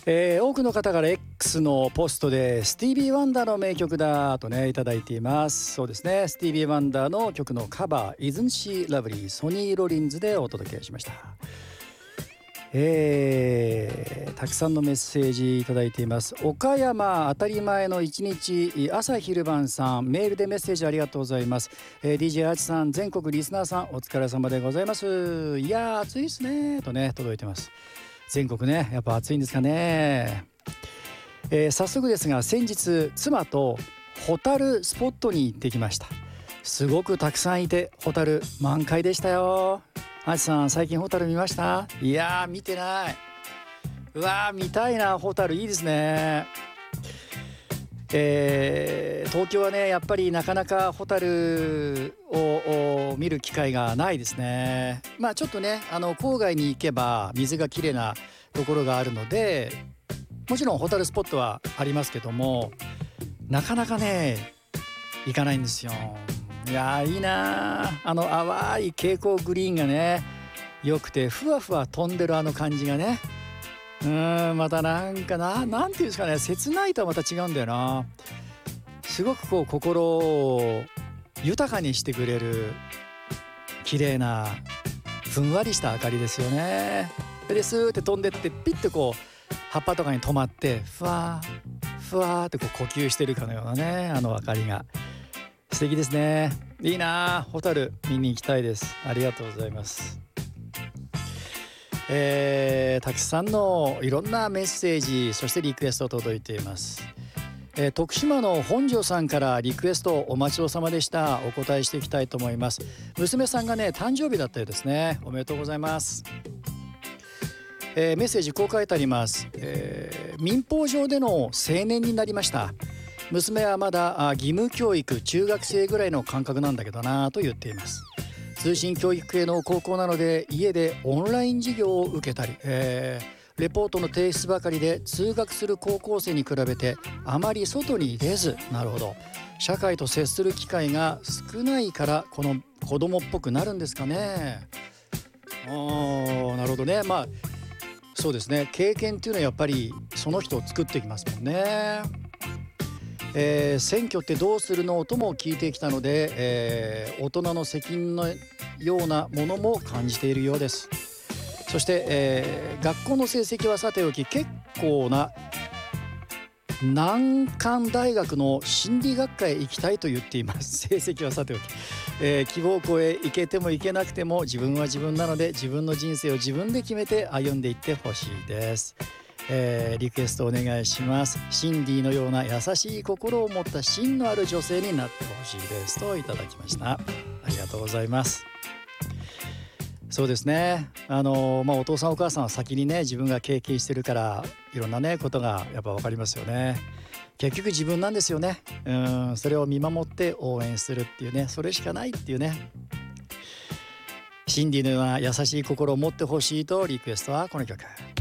多くの方から X のポストでスティービー・ワンダーの名曲だとねいただいています。そうですね、スティービー・ワンダーの曲のカバー Isn't She Lovely ソニー・ロリンズでお届けしました。たくさんのメッセージいただいています。岡山当たり前の一日朝昼晩さん、メールでメッセージありがとうございます。DJ アーチさん、全国リスナーさんお疲れ様でございます。いやー暑いですねとね届いてます。全国ねやっぱ暑いんですかね。早速ですが、先日妻とホタルスポットに行ってきました。すごくたくさんいてホタル満開でしたよ。あちさん、最近ホタル見ました？いやー見てない。うわー見たいな、ホタルいいですね。東京はねやっぱりなかなかホタルを見る機会がないですね。まあちょっとね郊外に行けば水がきれいなところがあるので、もちろんホタルスポットはありますけども、なかなかね行かないんですよ。いやーいいなー、淡い蛍光グリーンがねよくて、ふわふわ飛んでる感じがね、またなんかなんていうんですかね、切ないとはまた違うんだよな。すごくこう心を豊かにしてくれる綺麗なふんわりした明かりですよね。でスーって飛んでってピッてこう葉っぱとかに止まってふわーふわーってこう呼吸してるかのようなね明かりが素敵ですね。いいな、ホタル見に行きたいです。ありがとうございます。たくさんのいろんなメッセージ、そしてリクエスト届いています。徳島の本庄さんからリクエストお待ちどうさまでした。お答えしていきたいと思います。娘さんがね誕生日だったようですね。おめでとうございます。メッセージこう書いてあります。民法上での青年になりました。娘はまだ義務教育中学生ぐらいの感覚なんだけどなと言っています。通信教育系の高校なので家でオンライン授業を受けたり、レポートの提出ばかりで通学する高校生に比べてあまり外に出ず、なるほど、社会と接する機会が少ないからこの子供っぽくなるんですかね。なるほどね。まあそうですね、経験っていうのはやっぱりその人を作っていきますもんね。選挙ってどうするのとも聞いてきたので、大人の責任のようなものも感じているようです。そして、学校の成績はさておき、結構な難関大学の心理学科へ行きたいと言っています。成績はさておき、希望校へ行けても行けなくても自分は自分なので、自分の人生を自分で決めて歩んでいってほしいです。リクエストお願いします。シンディのような優しい心を持った芯のある女性になってほしいですといただきました。ありがとうございます。そうですね、お父さんお母さんは先にね自分が経験してるからいろんなねことがやっぱ分かりますよね。結局自分なんですよね。それを見守って応援するっていうね、それしかないっていうね。シンディのような優しい心を持ってほしいとリクエストはこの曲。